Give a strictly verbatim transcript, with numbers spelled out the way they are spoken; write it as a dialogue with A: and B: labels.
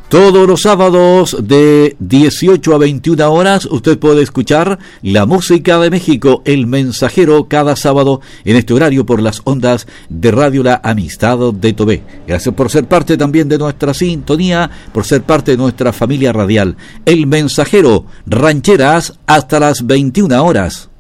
A: Todos los sábados de dieciocho a veintiuna horas usted puede escuchar la música de México, El Mensajero, cada sábado en este horario por las ondas de Radio La Amistad de Tobé. Gracias por ser parte también de nuestra sintonía, por ser parte de nuestra familia radial. El Mensajero, rancheras hasta las veintiuna horas.